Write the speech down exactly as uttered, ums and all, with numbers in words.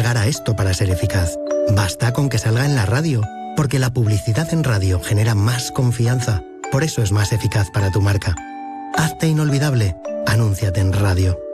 llegar a esto para ser eficaz. Basta con que salga en la radio, porque la publicidad en radio genera más confianza. Por eso es más eficaz para tu marca. Hazte inolvidable. Anúnciate en radio.